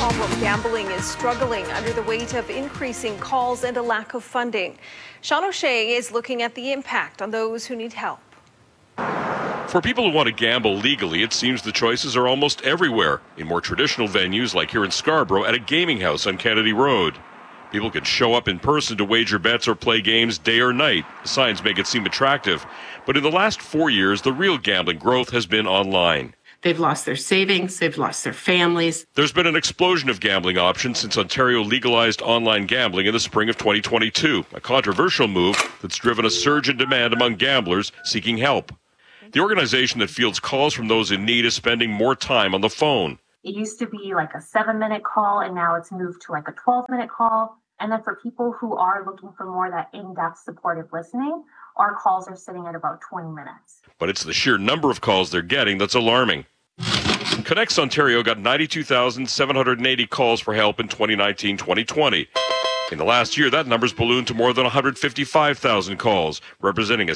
problem gambling is struggling under the weight of increasing calls and a lack of funding. Sean O'Shea is looking at the impact on those who need help. For people who want to gamble legally, it seems the choices are almost everywhere. In more traditional venues, like here in Scarborough at a gaming house on Kennedy Road. People can show up in person to wager bets or play games day or night. The signs make it seem attractive. But in the last 4 years, the real gambling growth has been online. They've lost their savings, they've lost their families. There's been an explosion of gambling options since Ontario legalized online gambling in the spring of 2022, a controversial move that's driven a surge in demand among gamblers seeking help. The organization that fields calls from those in need is spending more time on the phone. It used to be like a 7-minute call, and now it's moved to like a 12-minute call. And then for people who are looking for more of that in-depth supportive listening, our calls are sitting at about 20 minutes. But it's the sheer number of calls they're getting that's alarming. Connects Ontario got 92,780 calls for help in 2019-2020. In the last year, that number's ballooned to more than 155,000 calls, representing a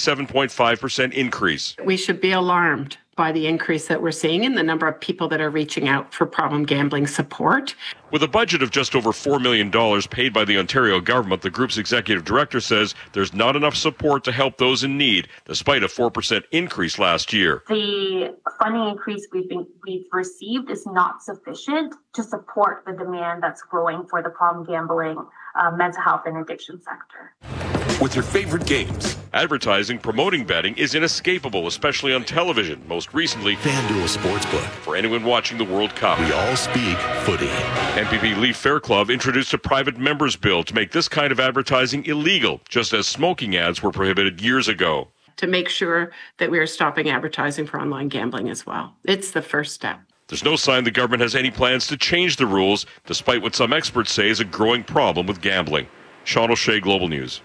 67.5% increase. We should be alarmed by the increase that we're seeing in the number of people that are reaching out for problem gambling support. With a budget of just over $4 million paid by the Ontario government, the group's executive director says there's not enough support to help those in need, despite a 4% increase last year. The funding increase we've received is not sufficient to support the demand that's growing for the problem gambling, mental health and addiction sector. With your favorite games. Advertising promoting betting is inescapable, especially on television, most recently FanDuel Sportsbook. For anyone watching the World Cup. We all speak footy. MPP Leaf Fair Club introduced a private members bill to make this kind of advertising illegal, just as smoking ads were prohibited years ago. To make sure that we are stopping advertising for online gambling as well. It's the first step. There's no sign the government has any plans to change the rules, despite what some experts say is a growing problem with gambling. Sean O'Shea, Global News.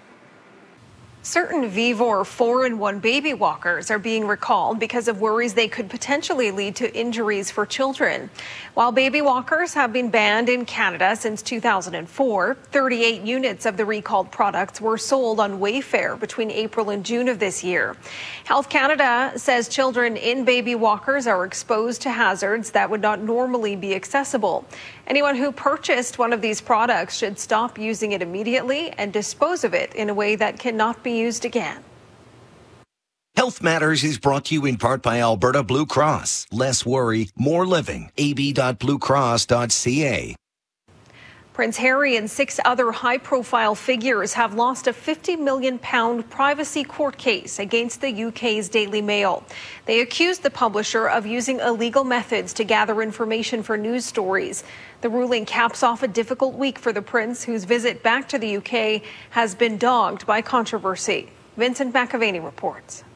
Certain Vivor 4-in-1 baby walkers are being recalled because of worries they could potentially lead to injuries for children. While baby walkers have been banned in Canada since 2004, 38 units of the recalled products were sold on Wayfair between April and June of this year. Health Canada says children in baby walkers are exposed to hazards that would not normally be accessible. Anyone who purchased one of these products should stop using it immediately and dispose of it in a way that cannot be used again. Health Matters is brought to you in part by Alberta Blue Cross. Less worry, more living. ab.bluecross.ca. Prince Harry and 6 other high-profile figures have lost a £50 million privacy court case against the UK's Daily Mail. They accused the publisher of using illegal methods to gather information for news stories. The ruling caps off a difficult week for the prince, whose visit back to the UK has been dogged by controversy. Vincent McAvaney reports.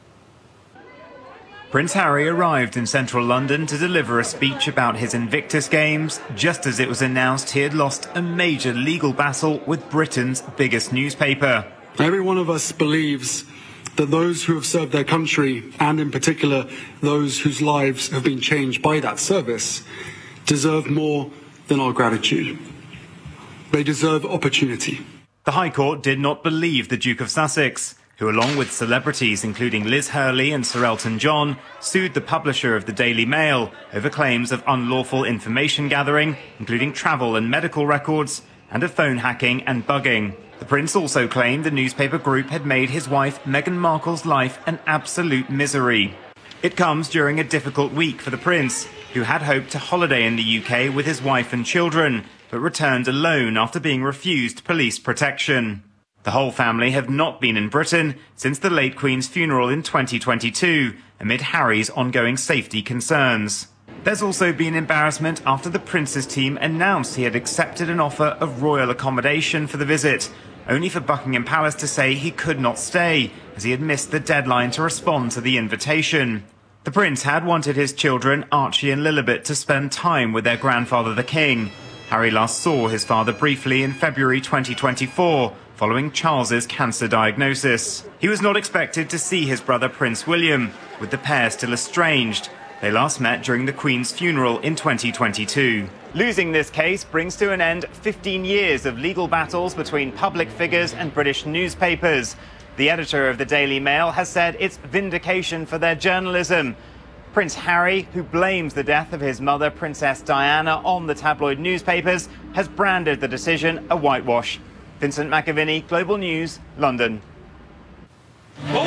Prince Harry arrived in central London to deliver a speech about his Invictus Games, just as it was announced he had lost a major legal battle with Britain's biggest newspaper. Every one of us believes that those who have served their country, and in particular those whose lives have been changed by that service, deserve more than our gratitude. They deserve opportunity. The High Court did not believe the Duke of Sussex, who, along with celebrities including Liz Hurley and Sir Elton John, sued the publisher of the Daily Mail over claims of unlawful information gathering, including travel and medical records, and of phone hacking and bugging. The Prince also claimed the newspaper group had made his wife Meghan Markle's life an absolute misery. It comes during a difficult week for the Prince, who had hoped to holiday in the UK with his wife and children, but returned alone after being refused police protection. The whole family have not been in Britain since the late Queen's funeral in 2022, amid Harry's ongoing safety concerns. There's also been embarrassment after the Prince's team announced he had accepted an offer of royal accommodation for the visit, only for Buckingham Palace to say he could not stay, as he had missed the deadline to respond to the invitation. The Prince had wanted his children, Archie and Lilibet, to spend time with their grandfather the King. Harry last saw his father briefly in February 2024, following Charles's cancer diagnosis. He was not expected to see his brother Prince William, with the pair still estranged. They last met during the Queen's funeral in 2022. Losing this case brings to an end 15 years of legal battles between public figures and British newspapers. The editor of the Daily Mail has said it's vindication for their journalism. Prince Harry, who blames the death of his mother, Princess Diana, on the tabloid newspapers, has branded the decision a whitewash. Vincent McAviney, Global News, London. Bull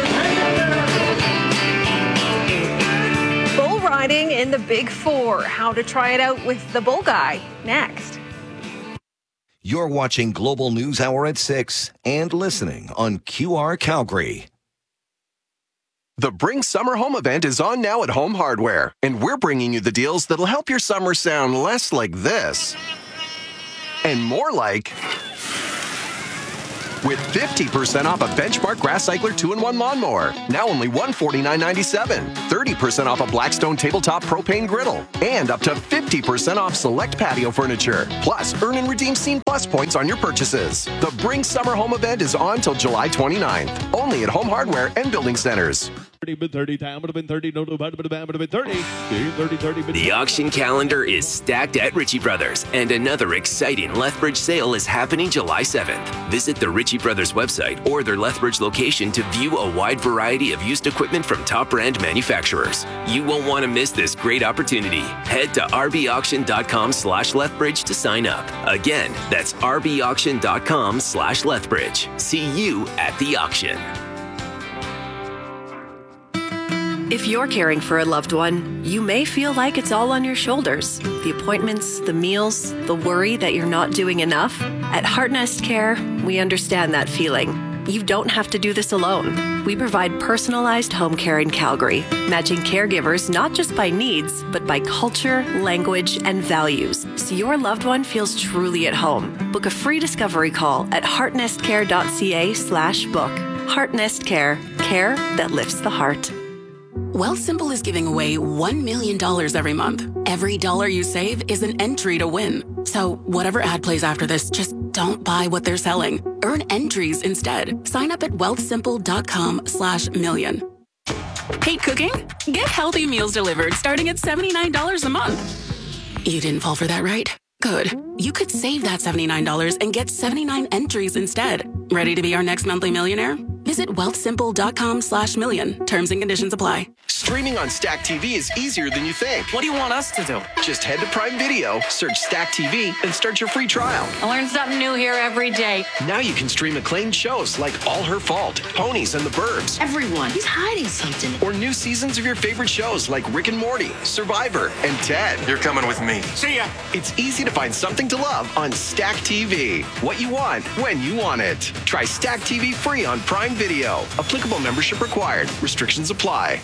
riding in the Big Four. How to try it out with the bull guy. Next. You're watching Global News Hour at 6 and listening on QR Calgary. The Bring Summer Home event is on now at Home Hardware, and we're bringing you the deals that'll help your summer sound less like this and more like, with 50% off a Benchmark Grass Cycler 2-in-1 lawnmower, now only $149.97, 30% off a Blackstone tabletop propane griddle, and up to 50% off select patio furniture. Plus, earn and redeem Scene Plus points on your purchases. The Bring Summer Home event is on till July 29th, only at Home Hardware and Building Centers. The auction calendar is stacked at Ritchie Brothers, and another exciting Lethbridge sale is happening July 7th. Visit the Ritchie Brothers website or their Lethbridge location to view a wide variety of used equipment from top brand manufacturers. You won't want to miss this great opportunity. Head to rbauction.com/Lethbridge to sign up. Again, that's rbauction.com/Lethbridge. See you at the auction. If you're caring for a loved one, you may feel like it's all on your shoulders. The appointments, the meals, the worry that you're not doing enough. At Heartnest Care, we understand that feeling. You don't have to do this alone. We provide personalized home care in Calgary, matching caregivers not just by needs, but by culture, language, and values, so your loved one feels truly at home. Book a free discovery call at heartnestcare.ca/book. Heartnest Care, care that lifts the heart. Wealthsimple is giving away $1 million every month. Every dollar you save is an entry to win. So whatever ad plays after this, just don't buy what they're selling. Earn entries instead. Sign up at wealthsimple.com/million. Hate cooking? Get healthy meals delivered starting at $79 a month. You didn't fall for that, right? Good. You could save that $79 and get 79 entries instead. Ready to be our next monthly millionaire? Visit wealthsimple.com/million. Terms and conditions apply. Streaming on Stack TV is easier than you think. What do you want us to do? Just head to Prime Video, search Stack TV, and start your free trial. I learn something new here every day. Now you can stream acclaimed shows like All Her Fault, Ponies and the Burbs. Everyone, he's hiding something. Or new seasons of your favorite shows like Rick and Morty, Survivor, and Ted. You're coming with me. See ya. It's easy to find something to love on Stack TV. What you want, when you want it. Try Stack TV free on Prime Video. Applicable membership required. Restrictions apply.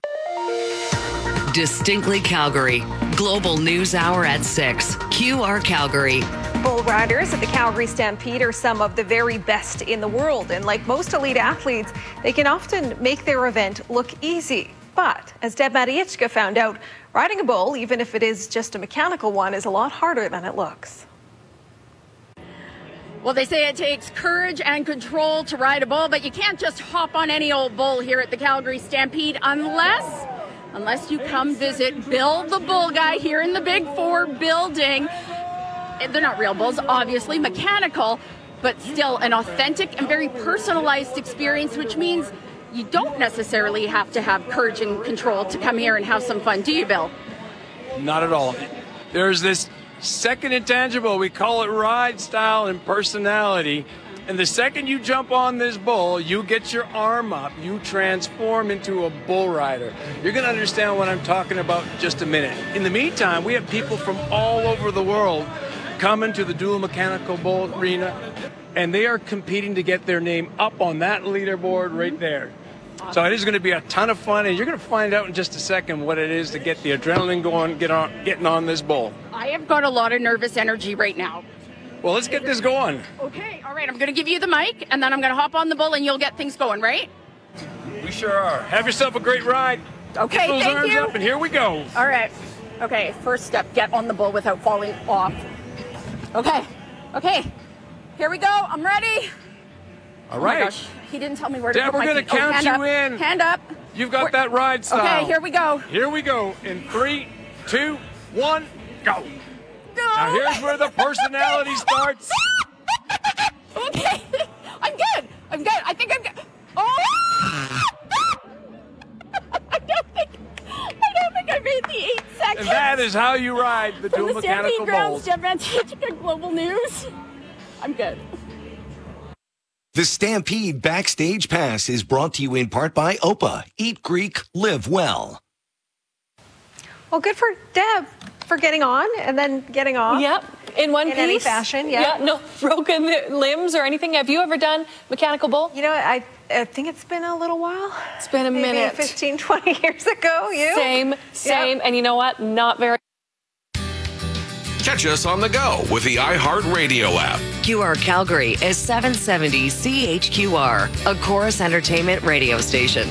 Distinctly Calgary. Global News Hour at 6. QR Calgary. Bull riders at the Calgary Stampede are some of the very best in the world. And like most elite athletes, they can often make their event look easy. But as Deb Matiechka found out, riding a bull, even if it is just a mechanical one, is a lot harder than it looks. Well, they say it takes courage and control to ride a bull, but you can't just hop on any old bull here at the Calgary Stampede unless you come visit Bill the Bull Guy here in the Big Four building. They're not real bulls, obviously, mechanical, but still an authentic and very personalized experience, which means you don't necessarily have to have courage and control to come here and have some fun, do you, Bill? Not at all. There's this second intangible, we call it ride style and personality. And the second you jump on this bull, you get your arm up, you transform into a bull rider. You're going to understand what I'm talking about in just a minute. In the meantime, we have people from all over the world coming to the Dual Mechanical Bull Arena, and they are competing to get their name up on that leaderboard right there. So it is going to be a ton of fun, and you're going to find out in just a second what it is to get the adrenaline going, getting on this bull. I have got a lot of nervous energy right now. Well, let's get this going. Okay, all right, I'm going to give you the mic, and then I'm going to hop on the bull, and you'll get things going, right? We sure are. Have yourself a great ride. Okay, get those thank arms you. up, and here we go. All right. Okay, first step, get on the bull without falling off. Okay, here we go. I'm ready. All right. Oh my gosh, he didn't tell me where to Deb, put my we're going to count you in. Hand up. You've got that ride style. Okay, here we go. Here we go. In 3, 2, 1, go. Now here's where the personality starts. Okay, I'm good. I think I'm good. Oh! I don't think And that is how you ride the dual mechanical bulls. Jeff Antiochia, Global News. I'm good. The Stampede Backstage Pass is brought to you in part by OPA. Eat Greek, live well. Well, good for Deb for getting on and then getting off. Yep. In one piece. In any fashion, yeah. No broken limbs or anything. Have you ever done mechanical bull? You know, I think it's been a little while. It's been a minute. 15, 20 years ago. You? Same. Yep. And you know what? Not very. Catch us on the go with the iHeartRadio app. QR Calgary is 770 CHQR, a Chorus Entertainment radio station.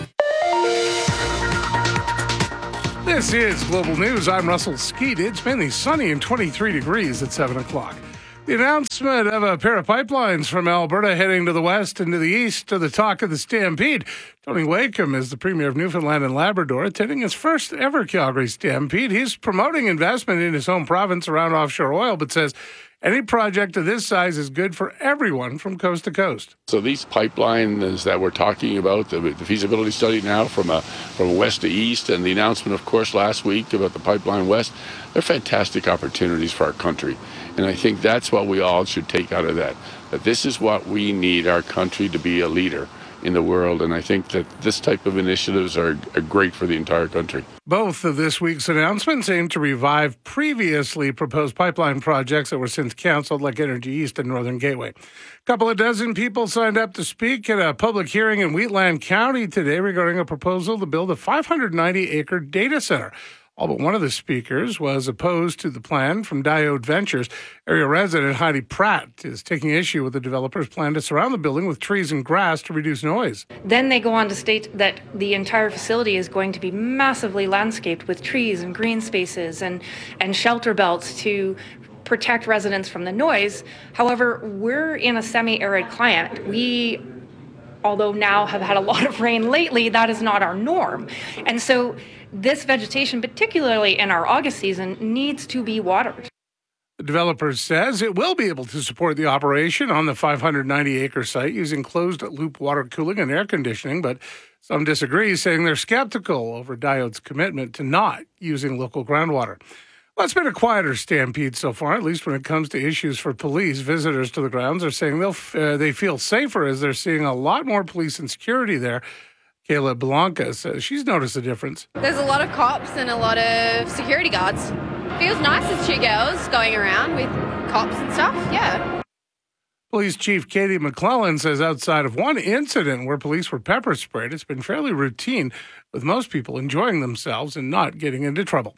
This is Global News. I'm Russell Skeet. It's mainly sunny and 23 degrees at 7 o'clock. The announcement of a pair of pipelines from Alberta heading to the west and to the east to the talk of the Stampede. Tony Wakeham is the Premier of Newfoundland and Labrador, attending his first ever Calgary Stampede. He's promoting investment in his home province around offshore oil, but says any project of this size is good for everyone from coast to coast. So these pipelines that we're talking about, the feasibility study now from west to east, and the announcement, of course, last week about the pipeline west, they're fantastic opportunities for our country. And I think that's what we all should take out of that this is what we need our country to be a leader in the world. And I think that this type of initiatives are great for the entire country. Both of this week's announcements aim to revive previously proposed pipeline projects that were since canceled, like Energy East and Northern Gateway. A couple of dozen people signed up to speak at a public hearing in Wheatland County today regarding a proposal to build a 590-acre data center. All but one of the speakers was opposed to the plan from Diode Ventures. Area resident Heidi Pratt is taking issue with the developer's plan to surround the building with trees and grass to reduce noise. Then they go on to state that the entire facility is going to be massively landscaped with trees and green spaces and shelter belts to protect residents from the noise. However, we're in a semi-arid climate. We, although now have had a lot of rain lately, that is not our norm. And so this vegetation, particularly in our August season, needs to be watered. The developer says it will be able to support the operation on the 590-acre site using closed-loop water cooling and air conditioning, but some disagree, saying they're skeptical over Diode's commitment to not using local groundwater. Well, it's been a quieter Stampede so far, at least when it comes to issues for police. Visitors to the grounds are saying they feel safer as they're seeing a lot more police and security there. Kayla Blanca says she's noticed a difference. There's a lot of cops and a lot of security guards. Feels nice as two girls going around with cops and stuff, yeah. Police Chief Katie McClellan says outside of one incident where police were pepper sprayed, it's been fairly routine, with most people enjoying themselves and not getting into trouble.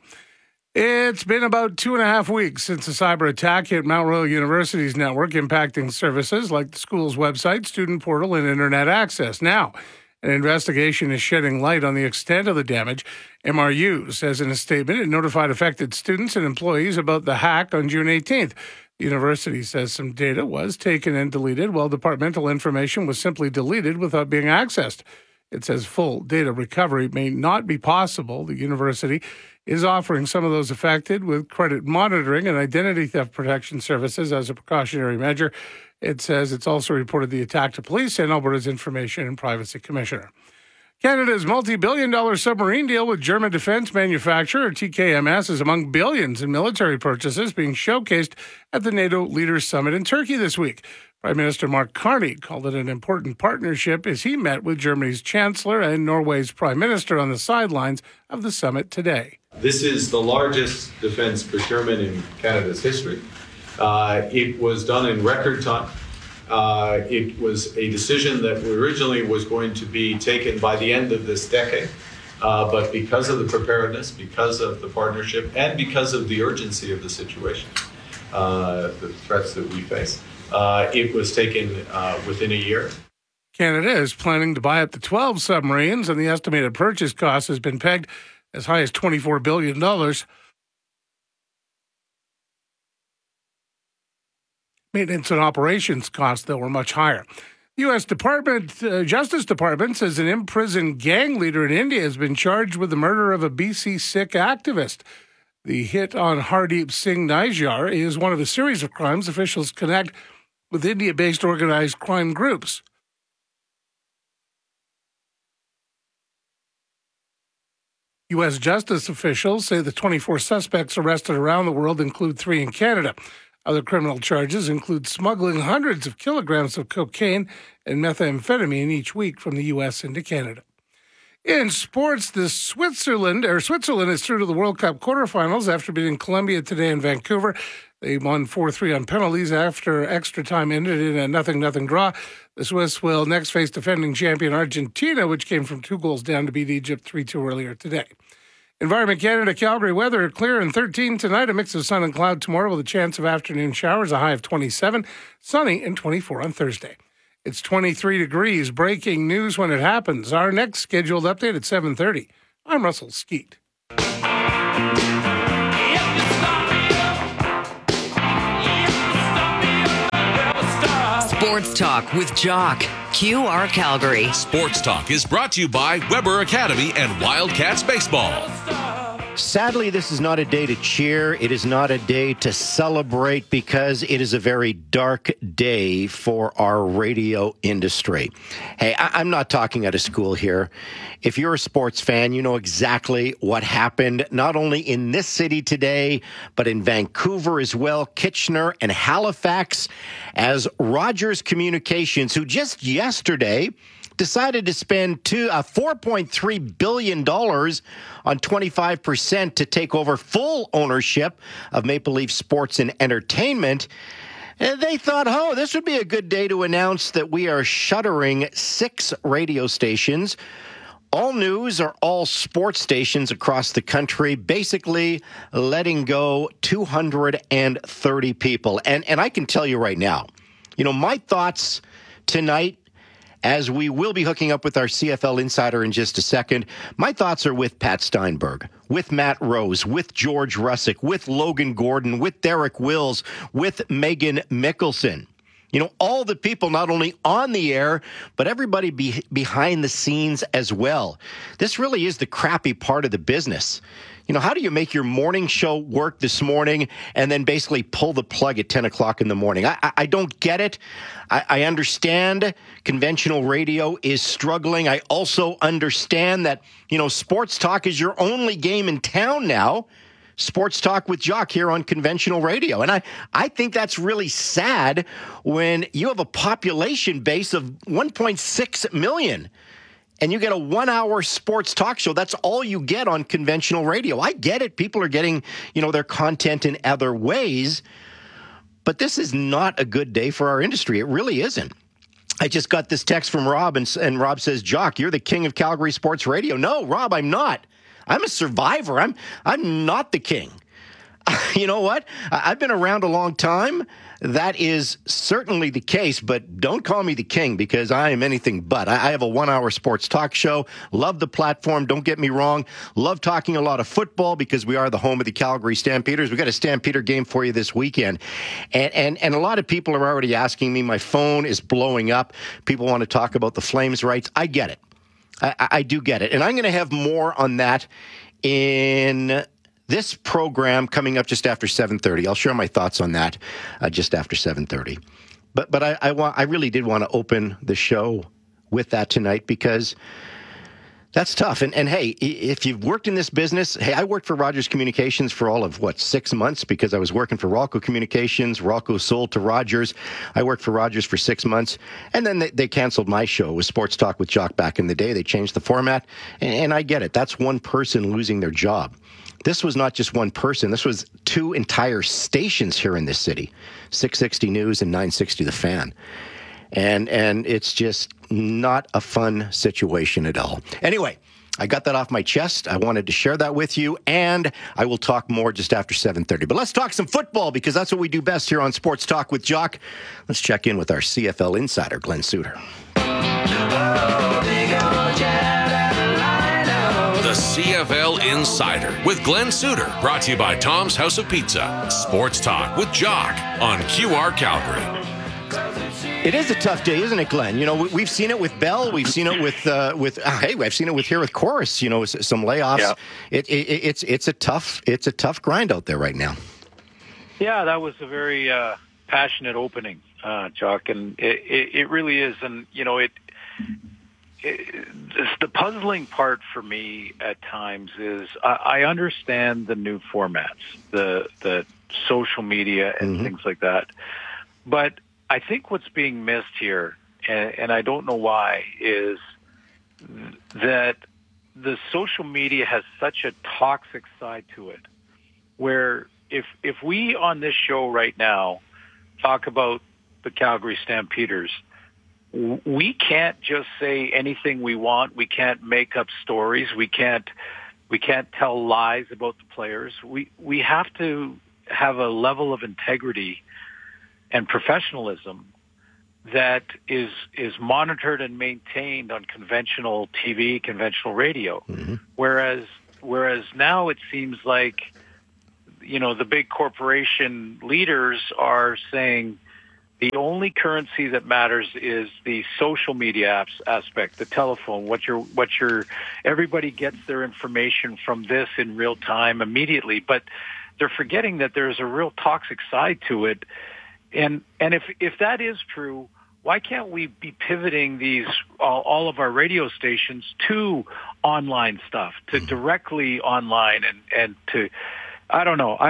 It's been about 2.5 weeks since a cyber attack hit Mount Royal University's network, impacting services like the school's website, student portal, and internet access. Now, an investigation is shedding light on the extent of the damage. MRU says in a statement it notified affected students and employees about the hack on June 18th. The university says some data was taken and deleted, while departmental information was simply deleted without being accessed. It says full data recovery may not be possible. The university is offering some of those affected with credit monitoring and identity theft protection services as a precautionary measure. It says it's also reported the attack to police and Alberta's Information and Privacy Commissioner. Canada's multi-billion-dollar submarine deal with German defense manufacturer TKMS is among billions in military purchases being showcased at the NATO Leaders Summit in Turkey this week. Prime Minister Mark Carney called it an important partnership as he met with Germany's Chancellor and Norway's Prime Minister on the sidelines of the summit today. This is the largest defense procurement in Canada's history. It was done in record time. It was a decision that originally was going to be taken by the end of this decade. But because of the preparedness, because of the partnership, and because of the urgency of the situation, the threats that we face, it was taken within a year. Canada is planning to buy up to 12 submarines, and the estimated purchase cost has been pegged as high as $24 billion. Maintenance and operations costs, though, were much higher. The U.S. Justice Department says an imprisoned gang leader in India has been charged with the murder of a BC Sikh activist. The hit on Hardeep Singh Nijjar is one of a series of crimes officials connect with India-based organized crime groups. U.S. justice officials say the 24 suspects arrested around the world include 3 in Canada. Other criminal charges include smuggling hundreds of kilograms of cocaine and methamphetamine each week from the U.S. into Canada. In sports, Switzerland is through to the World Cup quarterfinals after beating Colombia today in Vancouver. They won 4-3 on penalties after extra time ended in a 0-0 draw. The Swiss will next face defending champion Argentina, which came from 2 goals down to beat Egypt 3-2 earlier today. Environment Canada, Calgary weather, clear and 13 tonight, a mix of sun and cloud tomorrow with a chance of afternoon showers, a high of 27, sunny and 24 on Thursday. It's 23 degrees. Breaking news when it happens. Our next scheduled update at 7:30. I'm Russell Skeet. Sports Talk with Jock. QR Calgary. Sports Talk is brought to you by Weber Academy and Wildcats Baseball. Sadly, this is not a day to cheer. It is not a day to celebrate because it is a very dark day for our radio industry. Hey, I'm not talking out of school here. If you're a sports fan, you know exactly what happened, not only in this city today, but in Vancouver as well, Kitchener and Halifax, as Rogers Communications, who just yesterday decided to spend $4.3 billion on 25% to take over full ownership of Maple Leaf Sports and Entertainment. And they thought, this would be a good day to announce that we are shuttering 6 radio stations. All news or all sports stations across the country, basically letting go 230 people. And I can tell you right now, my thoughts tonight, as we will be hooking up with our CFL insider in just a second, my thoughts are with Pat Steinberg, with Matt Rose, with George Russick, with Logan Gordon, with Derek Wills, with Megan Mickelson. All the people not only on the air, but everybody behind the scenes as well. This really is the crappy part of the business. How do you make your morning show work this morning and then basically pull the plug at 10 o'clock in the morning? I don't get it. I understand conventional radio is struggling. I also understand that, sports talk is your only game in town now. Sports Talk with Jock here on conventional radio. And I think that's really sad when you have a population base of 1.6 million. And you get a 1-hour sports talk show. That's all you get on conventional radio. I get it. People are getting, their content in other ways. But this is not a good day for our industry. It really isn't. I just got this text from Rob, and Rob says, Jock, you're the king of Calgary sports radio. No, Rob, I'm not. I'm a survivor. I'm not the king. You know what? I've been around a long time. That is certainly the case, but don't call me the king because I am anything but. I have a 1-hour sports talk show. Love the platform. Don't get me wrong. Love talking a lot of football because we are the home of the Calgary Stampeders. We've got a Stampeder game for you this weekend. And a lot of people are already asking me. My phone is blowing up. People want to talk about the Flames rights. I get it. I do get it. And I'm going to have more on that in this program coming up just after 7:30. I'll share my thoughts on that just after 7:30. But I really did want to open the show with that tonight because that's tough. And hey, if you've worked in this business, I worked for Rogers Communications for all of, 6 months because I was working for Ralco Communications. Ralco sold to Rogers. I worked for Rogers for 6 months. And then they canceled my show. It was Sports Talk with Jock back in the day. They changed the format. And I get it. That's one person losing their job. This was not just one person. This was 2 entire stations here in this city, 660 News and 960 The Fan. And it's just not a fun situation at all. Anyway, I got that off my chest. I wanted to share that with you, and I will talk more just after 7:30. But let's talk some football because that's what we do best here on Sports Talk with Jock. Let's check in with our CFL insider, Glenn Suter. The CFL Insider with Glenn Suter, brought to you by Tom's House of Pizza. Sports Talk with Jock on QR Calgary. It is a tough day, isn't it, Glenn? We've seen it with Bell. We've seen it with I've seen it with Chorus. Some layoffs. Yeah. It's a tough grind out there right now. Yeah, that was a very passionate opening, Jock, and it really is. And the puzzling part for me at times is I understand the new formats, the social media and things like that. But I think what's being missed here, and I don't know why, is that the social media has such a toxic side to it, where if we on this show right now talk about the Calgary Stampeders, we can't just say anything we want. We can't make up stories. We can't tell lies about the players. We have to have a level of integrity and professionalism that is monitored and maintained on conventional TV, conventional radio. Whereas now it seems like, the big corporation leaders are saying the only currency that matters is the social media aspect, the telephone, everybody gets their information from this in real time immediately, but they're forgetting that there's a real toxic side to it. And if that is true, why can't we be pivoting all of our radio stations to online stuff, to directly online and to, I don't know.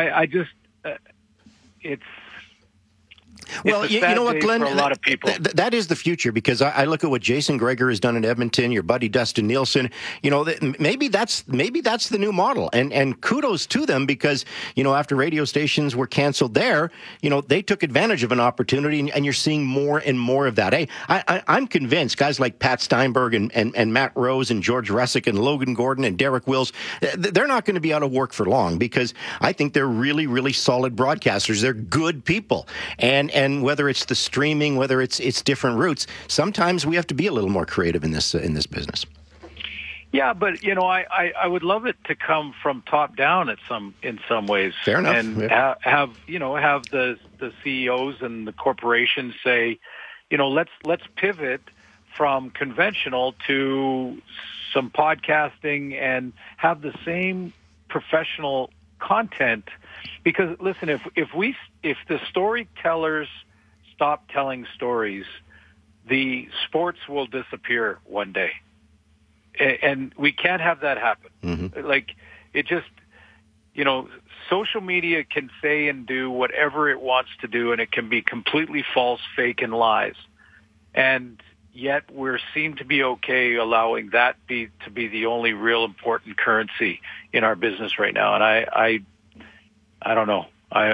Well, you know what, Glenn? For a lot of people. That is the future, because I look at what Jason Gregor has done in Edmonton, your buddy Dustin Nielsen. Maybe that's the new model, and kudos to them, because after radio stations were canceled there, they took advantage of an opportunity, and you're seeing more and more of that. Hey, I'm convinced guys like Pat Steinberg and Matt Rose and George Resick and Logan Gordon and Derek Wills, they're not going to be out of work for long, because I think they're really, really solid broadcasters. They're good people, and whether it's the streaming, whether it's different routes, sometimes we have to be a little more creative in this business. Yeah, but I would love it to come from top down in some ways. Fair enough. And have the CEOs and the corporations say, let's pivot from conventional to some podcasting and have the same professional content. Because listen, if the storytellers stop telling stories, the sports will disappear one day, and we can't have that happen. Like, it just, social media can say and do whatever it wants to do, and it can be completely false, fake, and lies, and yet we seem to be okay allowing that to be the only real important currency in our business right now. And I don't know.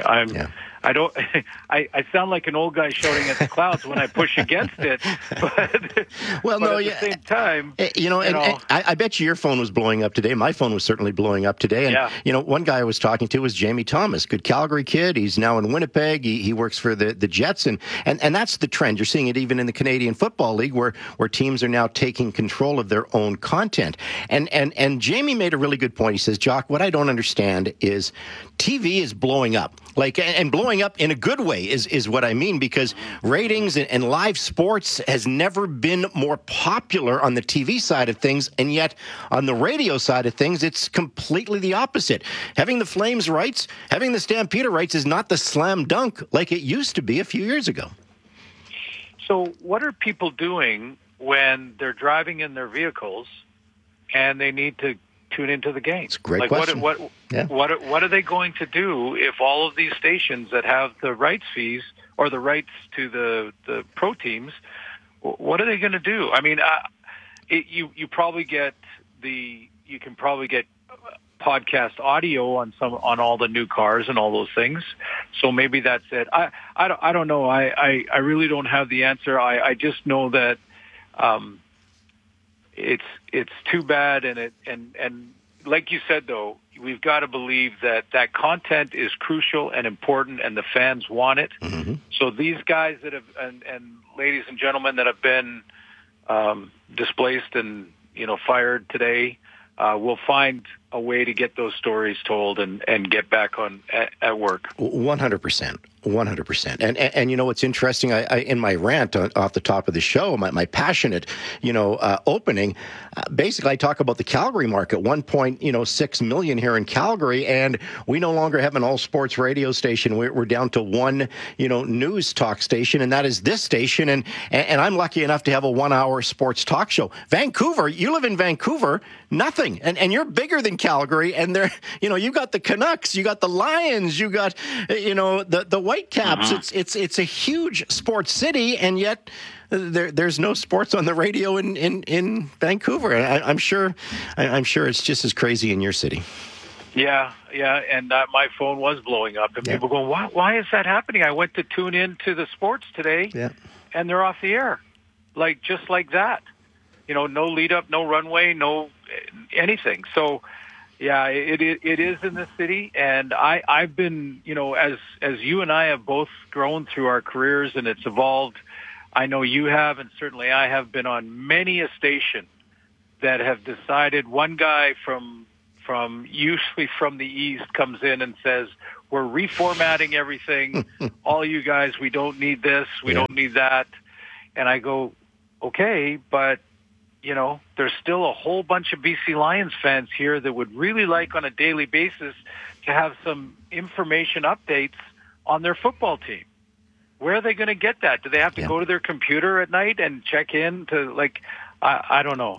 I sound like an old guy shouting at the clouds when I push against it, but at the same time, I bet you your phone was blowing up today. My phone was certainly blowing up today. And, one guy I was talking to was Jamie Thomas, good Calgary kid. He's now in Winnipeg. He works for the Jets. And that's the trend. You're seeing it even in the Canadian Football League, where teams are now taking control of their own content. And Jamie made a really good point. He says, Jock, what I don't understand is TV is blowing up. And blowing up in a good way is what I mean, because ratings and live sports has never been more popular on the TV side of things, and yet on the radio side of things, it's completely the opposite. Having the Flames rights, having the Stampeder rights is not the slam dunk like it used to be a few years ago. So what are people doing when they're driving in their vehicles and they need to tune into the game? It's a great question. What are they going to do if all of these stations that have the rights fees or the rights to the pro teams, what are they going to do? I mean, you can probably get podcast audio on all the new cars and all those things. So maybe that's it. I don't know. I really don't have the answer. I just know that it's too bad, and like you said, though, we've got to believe that content is crucial and important, and the fans want it. So these guys that have and ladies and gentlemen that have been displaced and fired today will find a way to get those stories told and get back on at work. 100%. 100%. And you know what's interesting? I in my rant off the top of the show, my passionate, opening, basically I talk about the Calgary market. 1.6 million here in Calgary, and we no longer have an all sports radio station. We're down to one, news talk station, and that is this station. And I'm lucky enough to have a 1 hour sports talk show. Vancouver, you live in Vancouver, nothing, and you're bigger than Calgary, and there, you got the Canucks, you got the Lions, you got, the Whitecaps. It's a huge sports city, and yet there's no sports on the radio in Vancouver. I'm sure it's just as crazy in your city. Yeah, and my phone was blowing up, and people going, why is that happening? I went to tune in to the sports today, and they're off the air, just like that. No lead up, no runway, no anything. So, yeah, it is in the city, and I've been, as you and I have both grown through our careers, and it's evolved. I know you have, and certainly I have been on many a station that have decided. One guy usually from the east comes in and says, "We're reformatting everything. All you guys, we don't need this, we don't need that," and I go, "Okay, but." There's still a whole bunch of BC Lions fans here that would really like on a daily basis to have some information updates on their football team. Where are they going to get that? Do they have to go to their computer at night and check in to I don't know.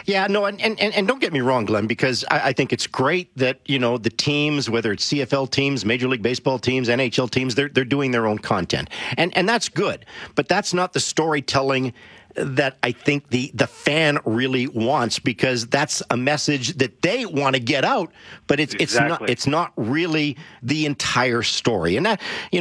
And don't get me wrong, Glenn, because I think it's great that, the teams, whether it's CFL teams, Major League Baseball teams, NHL teams, they're doing their own content. And that's good. But that's not the storytelling that I think the fan really wants, because that's a message that they want to get out, but it's not really the entire story. And that,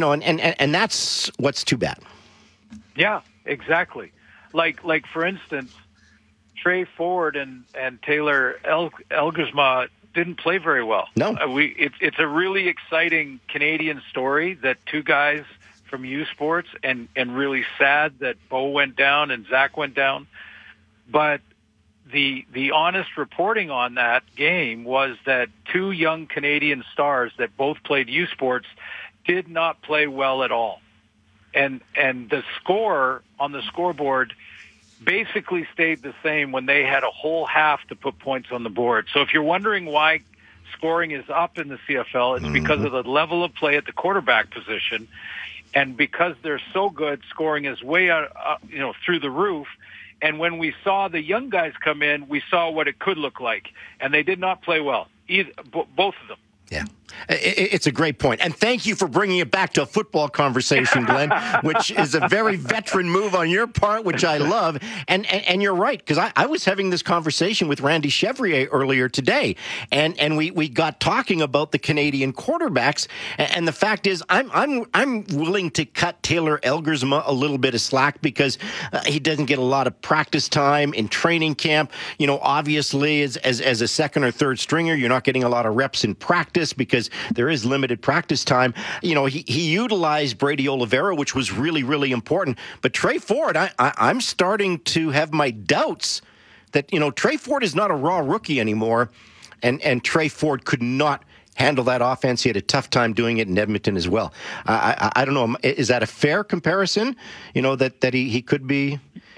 and that's what's too bad. Yeah, exactly. Like for instance, Trey Ford and Taylor Elgersma didn't play very well. No. It's a really exciting Canadian story that two guys from U Sports, and really sad that Bo went down and Zach went down. But the honest reporting on that game was that two young Canadian stars that both played U Sports did not play well at all. And the score on the scoreboard basically stayed the same when they had a whole half to put points on the board. So if you're wondering why scoring is up in the CFL, it's because of the level of play at the quarterback position. And because they're so good, scoring is way through the roof. And when we saw the young guys come in, we saw what it could look like. And they did not play well, both of them. Yeah. It's a great point. And thank you for bringing it back to a football conversation, Glenn, which is a very veteran move on your part, which I love. And you're right, because I was having this conversation with Randy Chevrier earlier today, and we got talking about the Canadian quarterbacks. And the fact is, I'm willing to cut Taylor Elgersma a little bit of slack, because he doesn't get a lot of practice time in training camp. Obviously, as a second or third stringer, you're not getting a lot of reps in practice because there is limited practice time. He utilized Brady Oliveira, which was really, really important. But Trey Ford, I'm starting to have my doubts that, Trey Ford is not a raw rookie anymore. And Trey Ford could not handle that offense. He had a tough time doing it in Edmonton as well. I don't know. Is that a fair comparison? That he could be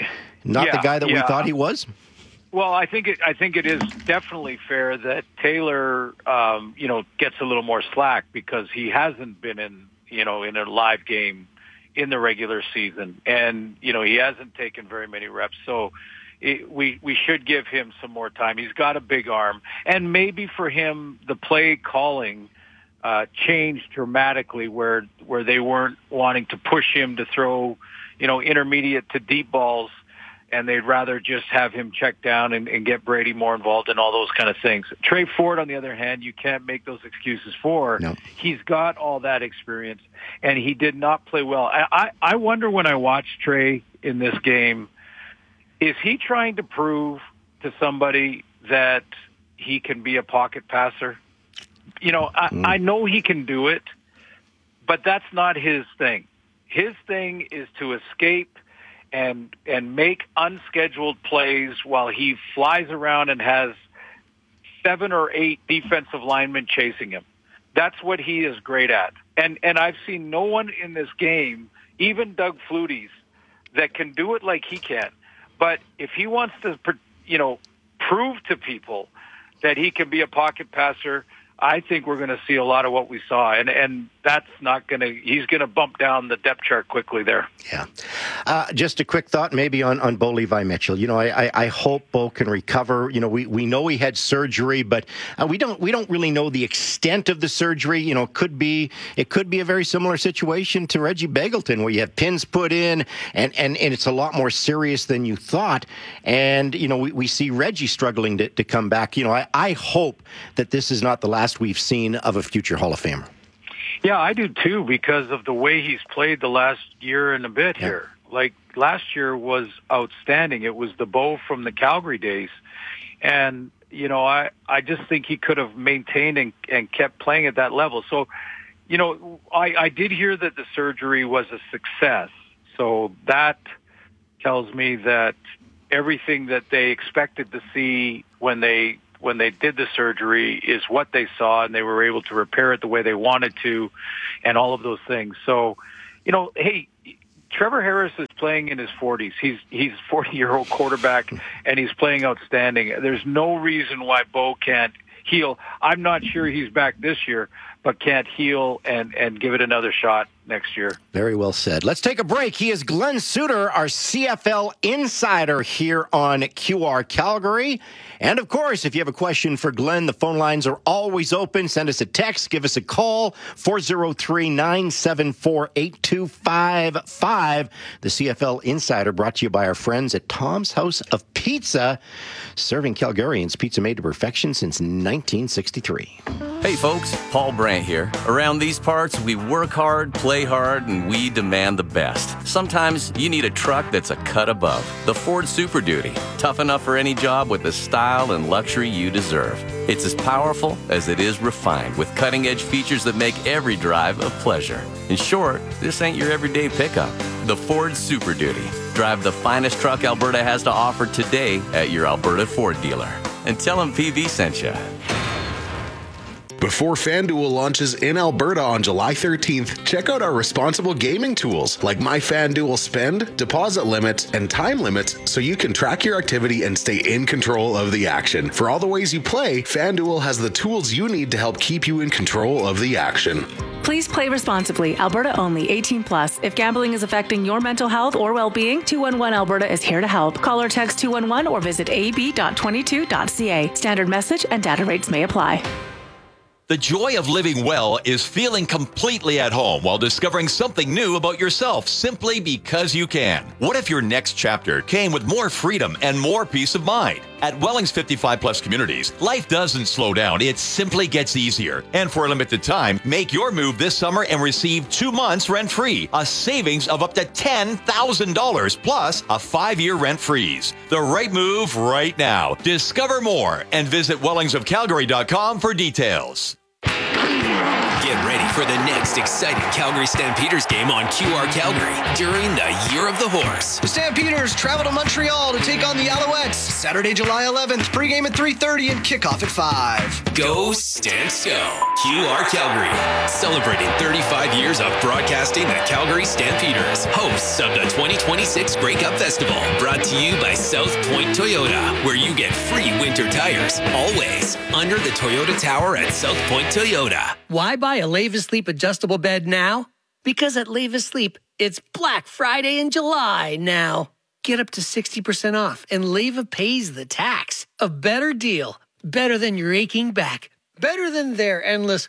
not the guy that we thought he was? Well, I think it is definitely fair that Taylor, gets a little more slack because he hasn't been in a live game in the regular season, and he hasn't taken very many reps. So we should give him some more time. He's got a big arm, and maybe for him the play calling changed dramatically, where they weren't wanting to push him to throw, intermediate to deep balls. And they'd rather just have him check down and get Brady more involved in all those kind of things. Trey Ford, on the other hand, you can't make those excuses for. No. He's got all that experience, and he did not play well. I wonder when I watch Trey in this game, is he trying to prove to somebody that he can be a pocket passer? I know he can do it, but that's not his thing. His thing is to escape and make unscheduled plays while he flies around and has 7 or 8 defensive linemen chasing him. That's what he is great at. And I've seen no one in this game, even Doug Flutie, that can do it like he can. But if he wants to, prove to people that he can be a pocket passer, I think we're going to see a lot of what we saw, and that's not going to. He's going to bump down the depth chart quickly there. Yeah. Just a quick thought, maybe on Bo Levi Mitchell. I hope Bo can recover. We know he had surgery, but we don't really know the extent of the surgery. It could be a very similar situation to Reggie Begelton, where you have pins put in, and it's a lot more serious than you thought. And we see Reggie struggling to come back. I hope that this is not the last we've seen of a future Hall of Famer. Yeah, I do too, because of the way he's played the last year and a bit here. Like, last year was outstanding. It was the Bo from the Calgary days. And, I just think he could have maintained and kept playing at that level. So, I did hear that the surgery was a success. So that tells me that everything that they expected to see when they did the surgery is what they saw, and they were able to repair it the way they wanted to, and all of those things. So, hey, Trevor Harris is playing in his 40s. He's a 40-year-old quarterback, and he's playing outstanding. There's no reason why Bo can't heal. I'm not sure he's back this year, but can't heal and give it another shot next year. Very well said. Let's take a break. He is Glenn Suter, our CFL insider here on QR Calgary. And, of course, if you have a question for Glenn, the phone lines are always open. Send us a text. Give us a call, 403-974-8255. The CFL Insider brought to you by our friends at Tom's House of Pizza, serving Calgarians pizza made to perfection since 1963. Hey, folks. Paul Brandt here. Around these parts, we work hard, play hard, and we demand the best. Sometimes you need a truck that's a cut above. The Ford Super Duty. Tough enough for any job with the style and luxury you deserve. It's as powerful as it is refined, with cutting-edge features that make every drive a pleasure. In short, this ain't your everyday pickup. The Ford Super Duty. Drive the finest truck Alberta has to offer today at your Alberta Ford dealer. And tell them PV sent you. Before FanDuel launches in Alberta on July 13th, check out our responsible gaming tools like My FanDuel Spend, deposit limits, and time limits so you can track your activity and stay in control of the action. For all the ways you play, FanDuel has the tools you need to help keep you in control of the action. Please play responsibly. Alberta only. 18 plus. If gambling is affecting your mental health or well-being, 211 Alberta is here to help. Call or text 211 or visit ab.22.ca. Standard message and data rates may apply. The joy of living well is feeling completely at home while discovering something new about yourself simply because you can. What if your next chapter came with more freedom and more peace of mind? At Wellings 55 Plus Communities, life doesn't slow down, it simply gets easier. And for a limited time, make your move this summer and receive 2 months rent-free, a savings of up to $10,000 plus a 5-year rent freeze. The right move right now. Discover more and visit wellingsofcalgary.com for details. Get ready for the next exciting Calgary Stampeders game on QR Calgary during the Year of the Horse. The Stampeders travel to Montreal to take on the Alouettes. Saturday, July 11th, pregame at 3:30 and kickoff at 5. Go Stamps Go. QR Calgary, celebrating 35 years of broadcasting the Calgary Stampeders, hosts of the 2026 Grey Cup Festival, brought to you by South Point Toyota, where you get free winter tires, always, under the Toyota Tower at South Point Toyota. Why buy a Leva Sleep adjustable bed now? Because at Leva Sleep, it's Black Friday in July now. Get up to 60% off, and Leva pays the tax. A better deal. Better than your aching back. Better than their endless...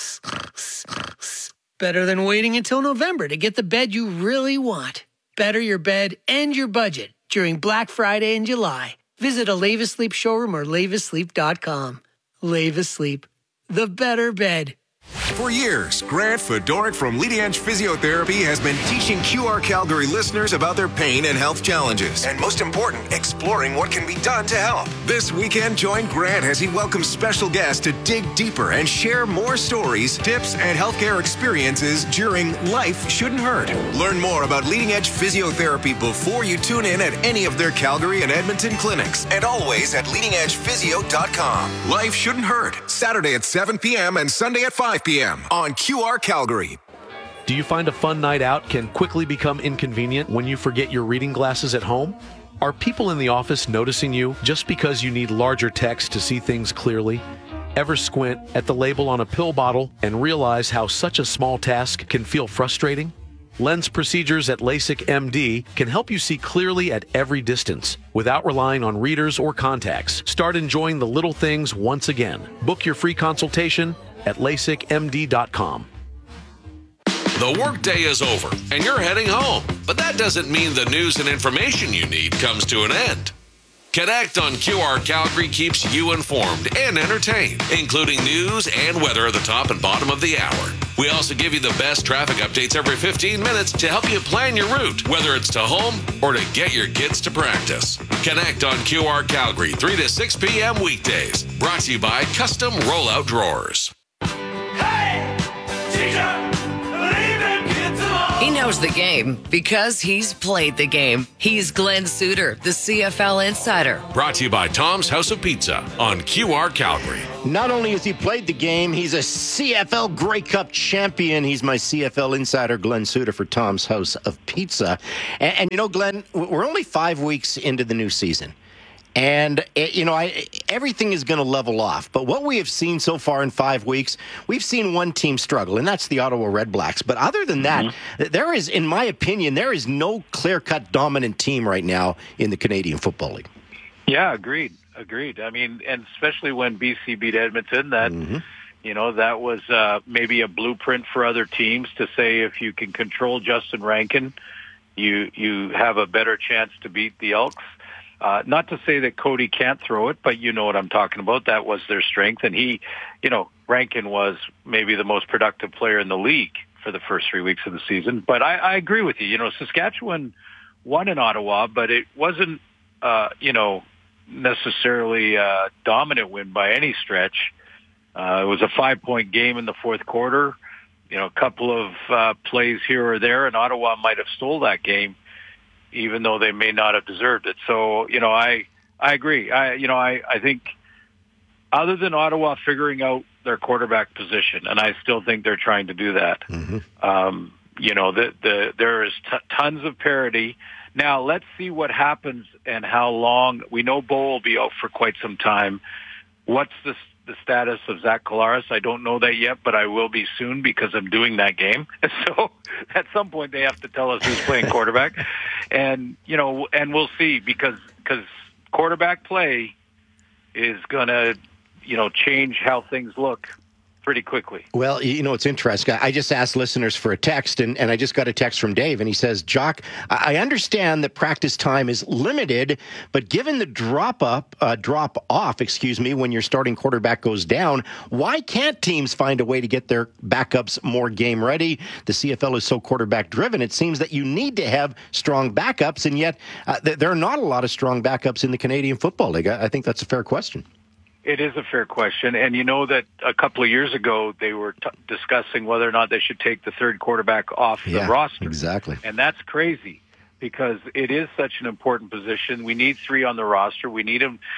Better than waiting until November to get the bed you really want. Better your bed and your budget during Black Friday in July. Visit a Leva Sleep showroom or levasleep.com. Leva Sleep. The better bed. For years, Grant Fedoruk from Leading Edge Physiotherapy has been teaching QR Calgary listeners about their pain and health challenges. And most important, exploring what can be done to help. This weekend, join Grant as he welcomes special guests to dig deeper and share more stories, tips, and healthcare experiences during Life Shouldn't Hurt. Learn more about Leading Edge Physiotherapy before you tune in at any of their Calgary and Edmonton clinics. And always at leadingedgephysio.com. Life Shouldn't Hurt. Saturday at 7 p.m. and Sunday at 5 p.m. on QR Calgary. Do you find a fun night out can quickly become inconvenient when you forget your reading glasses at home? Are people in the office noticing you just because you need larger text to see things clearly? Ever squint at the label on a pill bottle and realize how such a small task can feel frustrating? Lens procedures at LASIK MD can help you see clearly at every distance without relying on readers or contacts. Start enjoying the little things once again. Book your free consultation at LASIKMD.com. The workday is over and you're heading home, but that doesn't mean the news and information you need comes to an end. Connect on QR Calgary keeps you informed and entertained, including news and weather at the top and bottom of the hour. We also give you the best traffic updates every 15 minutes to help you plan your route, whether it's to home or to get your kids to practice. Connect on QR Calgary 3 to 6 p.m. weekdays. Brought to you by Custom Rollout Drawers. He knows the game because he's played the game. He's Glenn Suter, the CFL Insider. Brought to you by Tom's House of Pizza on QR Calgary. Not only has he played the game, he's a CFL Grey Cup champion. He's my CFL Insider, Glenn Suter, for Tom's House of Pizza. And you know, Glenn, we're only 5 weeks into the new season. And, you know, everything is going to level off. But what we have seen so far in 5 weeks, we've seen one team struggle, and that's the Ottawa Red Blacks. But other than that, there is, in my opinion, there is no clear-cut dominant team right now in the Canadian Football League. Yeah, agreed. I mean, and especially when BC beat Edmonton, that, you know, that was maybe a blueprint for other teams to say if you can control Justin Rankin, you have a better chance to beat the Elks. Not to say that Cody can't throw it, but you know what I'm talking about. That was their strength. And he, you know, Rankin was maybe the most productive player in the league for the first 3 weeks of the season. But I agree with you. You know, Saskatchewan won in Ottawa, but it wasn't, you know, necessarily a dominant win by any stretch. It was a 5-point game in the fourth quarter. You know, a couple of plays here or there, and Ottawa might have stole that game, even though they may not have deserved it. So, you know, I agree. I think other than Ottawa figuring out their quarterback position, and I still think they're trying to do that, you know, there is tons of parity. Now, let's see what happens and how long. We know Bo will be out for quite some time. What's the status of Zach Collaros? I don't know that yet, but I will be soon because I'm doing that game. So at some point they have to tell us who's playing quarterback. And, you know, and we'll see because quarterback play is going to, you know, change how things look pretty quickly. Well, you know, it's interesting. I just asked listeners for a text, and I just got a text from Dave, and he says, Jock, I understand that practice time is limited, but given the drop off, when your starting quarterback goes down, why can't teams find a way to get their backups more game ready? The CFL is so quarterback driven. It seems that you need to have strong backups, and yet there are not a lot of strong backups in the Canadian Football League. I think that's a fair question. It is a fair question. And you know that a couple of years ago, they were discussing whether or not they should take the third quarterback off the roster. Exactly. And that's crazy because it is such an important position. We need 3 on the roster. We need them.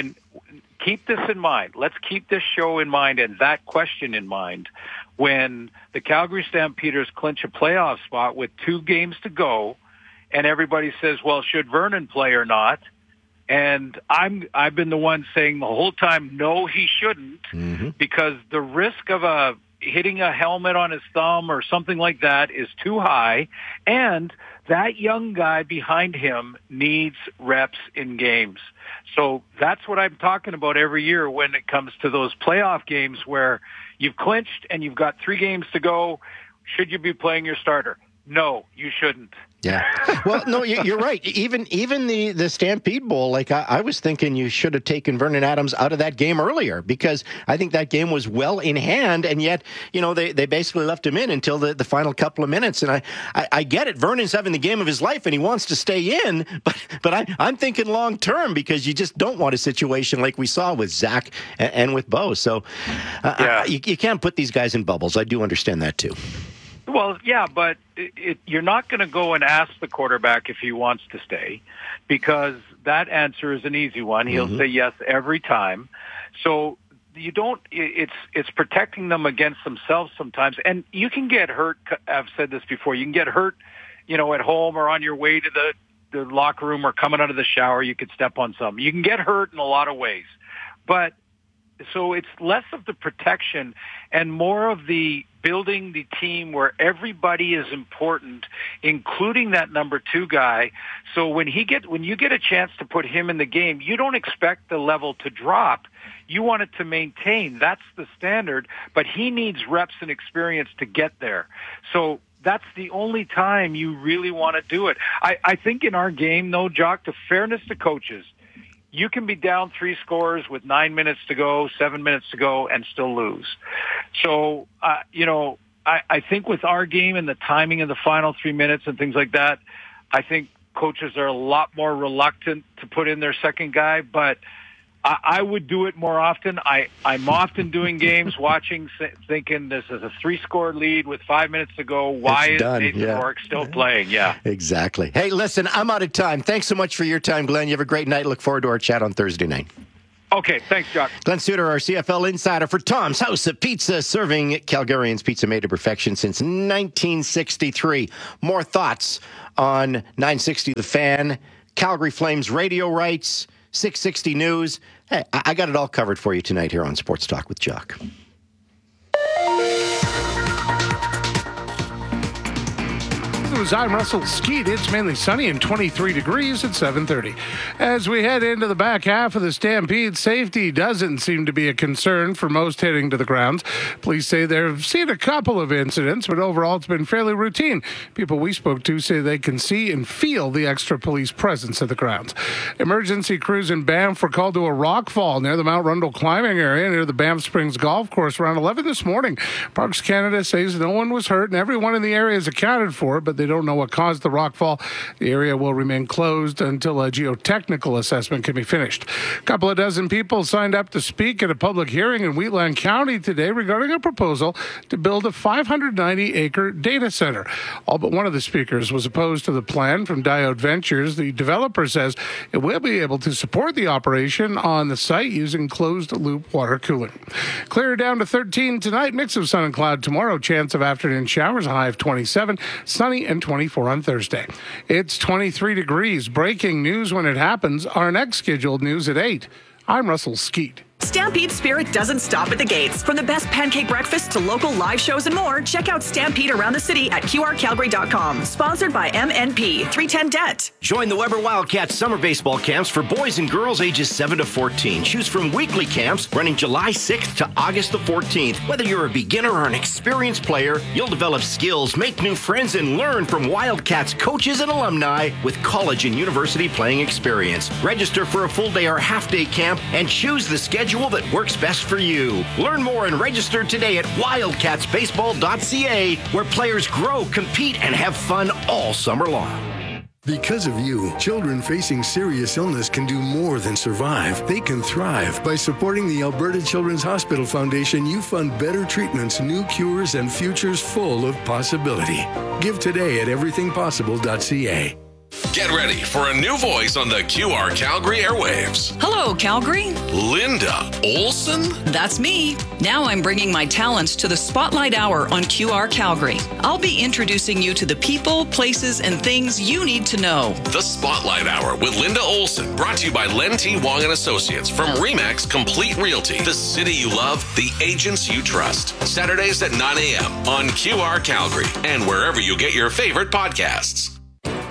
Keep this in mind. Let's keep this show in mind and that question in mind. When the Calgary Stampeders clinch a playoff spot with 2 games to go and everybody says, well, should Vernon play or not? And I've been the one saying the whole time, no, he shouldn't, because the risk of hitting a helmet on his thumb or something like that is too high. And that young guy behind him needs reps in games. So that's what I'm talking about every year when it comes to those playoff games where you've clinched and you've got 3 games to go. Should you be playing your starter? No, you shouldn't. Yeah. Well, no, you're right. Even the Stampede Bowl, like I was thinking you should have taken Vernon Adams out of that game earlier, because I think that game was well in hand, and yet, they basically left him in until the final couple of minutes. And I get it. Vernon's having the game of his life and he wants to stay in, but I'm thinking long term, because you just don't want a situation like we saw with Zach and with Bo. So you can't put these guys in bubbles. I do understand that too. Well, yeah, but you're not going to go and ask the quarterback if he wants to stay, because that answer is an easy one. He'll say yes every time. So you don't. It's protecting them against themselves sometimes, and you can get hurt. I've said this before. You can get hurt, at home or on your way to the locker room or coming out of the shower. You could step on something. You can get hurt in a lot of ways, but so it's less of the protection and more of the building the team where everybody is important, including that number 2 guy. So when you get a chance to put him in the game, you don't expect the level to drop. You want it to maintain. That's the standard, but he needs reps and experience to get there. So that's the only time you really want to do it. I think in our game, though, Jock, to fairness to coaches, you can be down 3 scores with 9 minutes to go, 7 minutes to go, and still lose. So, I think with our game and the timing of the final 3 minutes and things like that, I think coaches are a lot more reluctant to put in their second guy, but I would do it more often. I'm often doing games, watching, thinking this is a 3-score lead with 5 minutes to go. Why is Nathan Rourke still playing? Yeah. Exactly. Hey, listen, I'm out of time. Thanks so much for your time, Glenn. You have a great night. Look forward to our chat on Thursday night. Okay, thanks, Jock. Glenn Suter, our CFL insider for Tom's House of Pizza, serving Calgarians pizza made to perfection since 1963. More thoughts on 960 The Fan, Calgary Flames radio rights, 660 News. Hey, I got it all covered for you tonight here on Sports Talk with Jock. I'm Russell Skeet. It's mainly sunny and 23 degrees at 7:30. As we head into the back half of the Stampede, safety doesn't seem to be a concern for most heading to the grounds. Police say they've seen a couple of incidents, but overall it's been fairly routine. People we spoke to say they can see and feel the extra police presence at the grounds. Emergency crews in Banff were called to a rock fall near the Mount Rundle climbing area near the Banff Springs Golf Course around 11 this morning. Parks Canada says no one was hurt and everyone in the area is accounted for, but they don't know what caused the rockfall. The area will remain closed until a geotechnical assessment can be finished. A couple of dozen people signed up to speak at a public hearing in Wheatland County today regarding a proposal to build a 590-acre data center. All but one of the speakers was opposed to the plan from Diode Ventures. The developer says it will be able to support the operation on the site using closed-loop water cooling. Clear down to 13 tonight. Mix of sun and cloud tomorrow. Chance of afternoon showers. A high of 27. Sunny and 24 on Thursday. It's 23 degrees. Breaking news when it happens. Our next scheduled news at 8. I'm Russell Skeet. Stampede Spirit doesn't stop at the gates. From the best pancake breakfast to local live shows and more, check out Stampede around the city at QRCalgary.com. Sponsored by MNP 310 Debt. Join the Weber Wildcats summer baseball camps for boys and girls ages 7 to 14. Choose from weekly camps running July 6th to August the 14th. Whether you're a beginner or an experienced player, you'll develop skills, make new friends, and learn from Wildcats coaches and alumni with college and university playing experience. Register for a full day or half day camp and choose the schedule that works best for you. Learn more and register today at wildcatsbaseball.ca, where players grow, compete, and have fun all summer long. Because of you, children facing serious illness can do more than survive. They can thrive. By supporting the Alberta Children's Hospital Foundation, you fund better treatments, new cures, and futures full of possibility. Give today at everythingpossible.ca. Get ready for a new voice on the QR Calgary airwaves. Hello, Calgary. Linda Olson? That's me. Now I'm bringing my talents to the Spotlight Hour on QR Calgary. I'll be introducing you to the people, places, and things you need to know. The Spotlight Hour with Linda Olson, brought to you by Len T. Wong & Associates from RE/MAX Complete Realty. The city you love, the agents you trust. Saturdays at 9 a.m. on QR Calgary and wherever you get your favorite podcasts.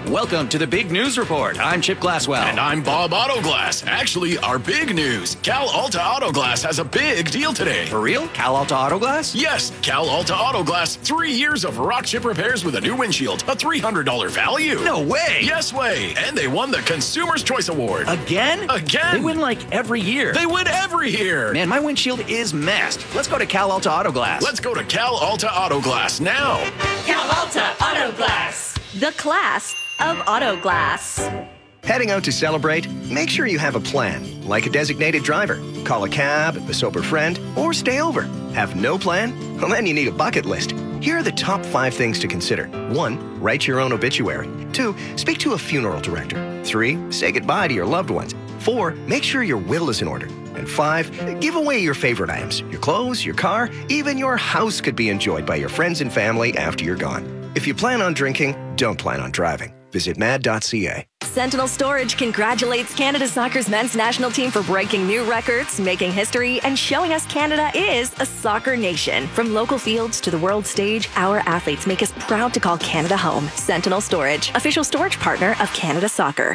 Welcome to the Big News Report. I'm Chip Glasswell. And I'm Bob Autoglass. Actually, our big news. Cal Alta Autoglass has a big deal today. For real? Cal Alta Autoglass? Yes, Cal Alta Autoglass. 3 years of rock chip repairs with a new windshield. A $300 value. No way. Yes way. And they won the Consumer's Choice Award. Again? Again. They win like every year. They win every year. Man, my windshield is messed. Let's go to Cal Alta Autoglass. Let's go to Cal Alta Autoglass now. Cal Alta Autoglass. The class of auto glass. Heading out to celebrate? Make sure you have a plan, like a designated driver. Call a cab, a sober friend, or stay over. Have no plan? Well, then you need a bucket list. Here are the top 5 things to consider. 1, write your own obituary. 2, speak to a funeral director. 3, say goodbye to your loved ones. 4, make sure your will is in order. And 5, give away your favorite items. Your clothes, your car, even your house could be enjoyed by your friends and family after you're gone. If you plan on drinking, don't plan on driving. Visit mad.ca. Sentinel Storage congratulates Canada Soccer's men's national team for breaking new records, making history, and showing us Canada is a soccer nation. From local fields to the world stage, our athletes make us proud to call Canada home. Sentinel Storage, official storage partner of Canada Soccer.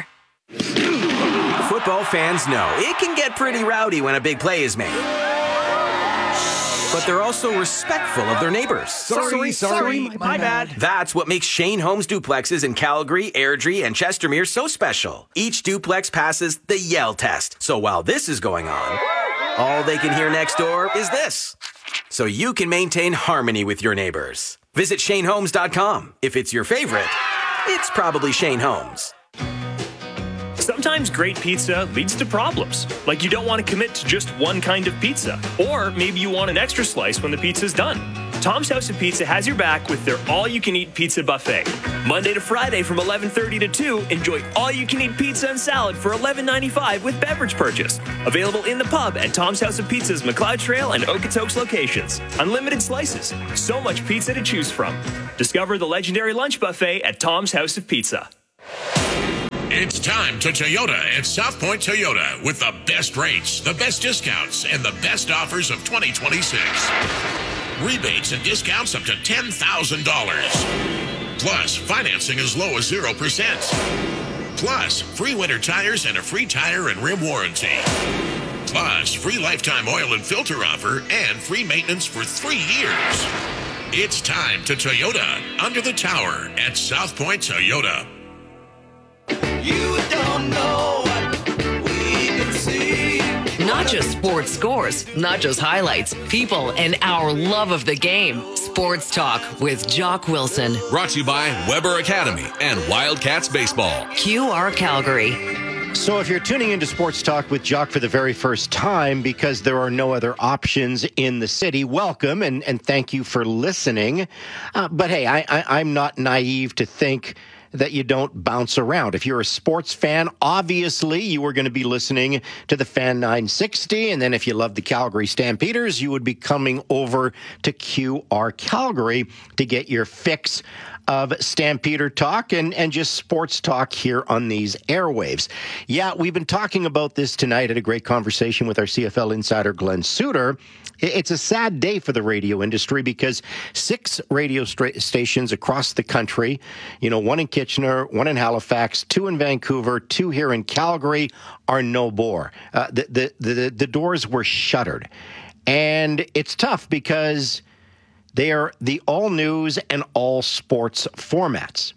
Football fans know it can get pretty rowdy when a big play is made. But they're also respectful of their neighbors. Sorry, my bad. That's what makes Shane Homes duplexes in Calgary, Airdrie, and Chestermere so special. Each duplex passes the Yell test. So while this is going on, all they can hear next door is this. So you can maintain harmony with your neighbors. Visit ShaneHomes.com. If it's your favorite, it's probably Shane Homes. Sometimes great pizza leads to problems, like you don't want to commit to just one kind of pizza, or maybe you want an extra slice when the pizza's done. Tom's House of Pizza has your back with their all-you-can-eat pizza buffet. Monday to Friday from 11:30 to 2, enjoy all-you-can-eat pizza and salad for $11.95 with beverage purchase. Available in the pub at Tom's House of Pizza's McLeod Trail and Okotoks locations. Unlimited slices, so much pizza to choose from. Discover the legendary lunch buffet at Tom's House of Pizza. It's time to Toyota at South Point Toyota with the best rates, the best discounts, and the best offers of 2026. Rebates and discounts up to $10,000. Plus, financing as low as 0%. Plus, free winter tires and a free tire and rim warranty. Plus, free lifetime oil and filter offer and free maintenance for 3 years. It's time to Toyota under the tower at South Point Toyota. You don't know what we can see. Not just sports scores, not just highlights, people, and our love of the game. Sports Talk with Jock Wilson. Brought to you by Weber Academy and Wildcats Baseball. QR Calgary. So if you're tuning into Sports Talk with Jock for the very first time because there are no other options in the city, welcome and thank you for listening. But hey, I'm not naive to think that you don't bounce around. If you're a sports fan, obviously you are going to be listening to the Fan 960. And then if you love the Calgary Stampeders, you would be coming over to QR Calgary to get your fix of Stampeder talk and just sports talk here on these airwaves. Yeah, we've been talking about this tonight at a great conversation with our CFL insider, Glenn Suter. It's a sad day for the radio industry because 6 radio stations across the country, one in Kitchener, one in Halifax, 2 in Vancouver, 2 here in Calgary, are no more. The doors were shuttered. And it's tough because they are the all news and all sports formats.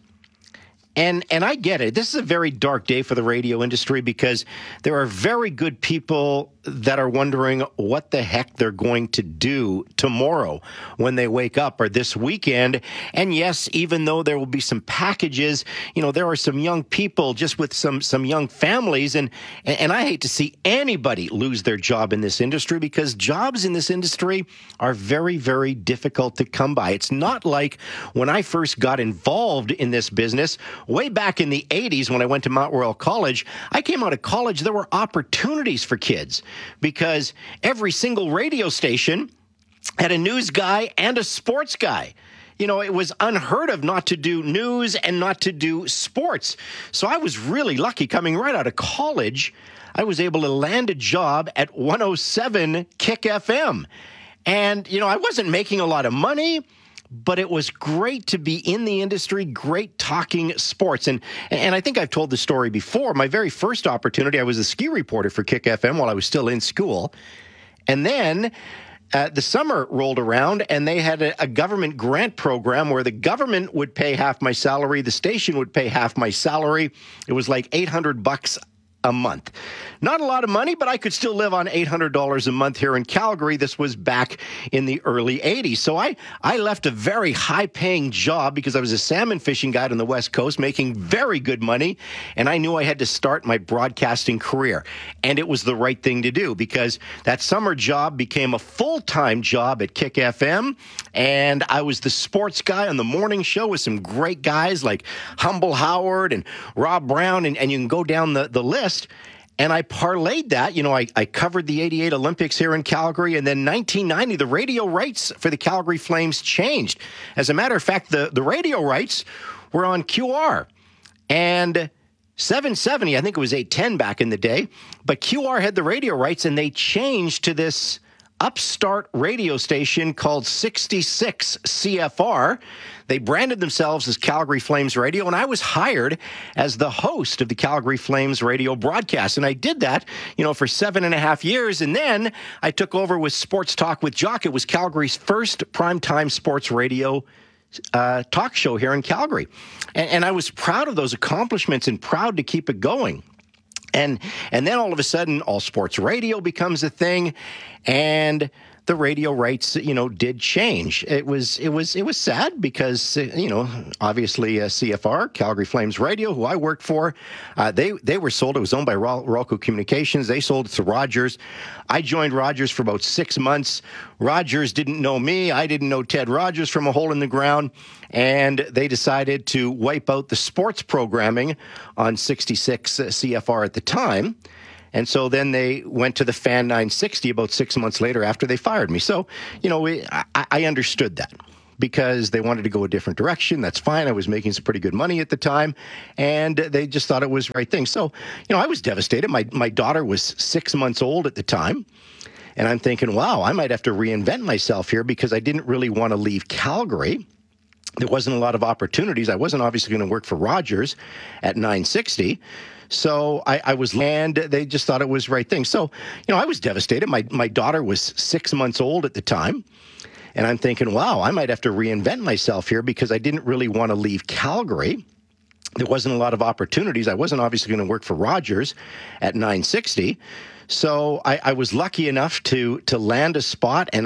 And I get it. This is a very dark day for the radio industry because there are very good people that are wondering what the heck they're going to do tomorrow when they wake up or this weekend. And yes, even though there will be some packages, there are some young people just with some young families. And I hate to see anybody lose their job in this industry because jobs in this industry are very, very difficult to come by. It's not like when I first got involved in this business way back in the 80s when I went to Mount Royal College. I came out of college, there were opportunities for kids because every single radio station had a news guy and a sports guy. It was unheard of not to do news and not to do sports. So I was really lucky coming right out of college. I was able to land a job at 107 Kick FM. And, I wasn't making a lot of money, but it was great to be in the industry, great talking sports. And I think I've told the story before. My very first opportunity, I was a ski reporter for Kick FM while I was still in school. And then the summer rolled around, and they had a government grant program where the government would pay half my salary, the station would pay half my salary. It was like $800 a month. Not a lot of money, but I could still live on $800 a month here in Calgary. This was back in the early 80s. So I left a very high-paying job because I was a salmon fishing guide on the West Coast, making very good money, and I knew I had to start my broadcasting career. And it was the right thing to do because that summer job became a full-time job at Kick FM, and I was the sports guy on the morning show with some great guys like Humble Howard and Rob Brown, and you can go down the list. And I parlayed that. You know, I covered the 88 Olympics here in Calgary. And then 1990, the radio rights for the Calgary Flames changed. As a matter of fact, the radio rights were on QR. And 770, I think it was 810 back in the day. But QR had the radio rights, and they changed to this upstart radio station called 66 CFR. They branded themselves as Calgary Flames Radio, and I was hired as the host of the Calgary Flames radio broadcast. And I did that, you know, for 7.5 years. And then I took over with Sports Talk with Jock. It was Calgary's first primetime sports radio talk show here in Calgary. And I was proud of those accomplishments and proud to keep it going. And then all of a sudden, all sports radio becomes a thing, and the radio rights, you know, did change. It was sad because, you know, obviously CFR, Calgary Flames Radio, who I worked for, they were sold. It was owned by Ralco Communications. They sold it to Rogers. I joined Rogers for about 6 months. Rogers didn't know me. I didn't know Ted Rogers from a hole in the ground. And they decided to wipe out the sports programming on 66 CFR at the time. And so then they went to the Fan 960 about 6 months later after they fired me. So, you know, I understood that because they wanted to go a different direction. That's fine. I was making some pretty good money at the time, and they just thought it was the right thing. So, you know, I was devastated. My daughter was 6 months old at the time, and I'm thinking, wow, I might have to reinvent myself here because I didn't really want to leave Calgary. There wasn't a lot of opportunities. I wasn't obviously going to work for Rogers at 960. So I was, and they just thought it was the right thing. So, you know, I was devastated. My daughter was 6 months old at the time. And I'm thinking, wow, I might have to reinvent myself here because I didn't really want to leave Calgary. There wasn't a lot of opportunities. I wasn't obviously going to work for Rogers at 960. So I was lucky enough to land a spot, and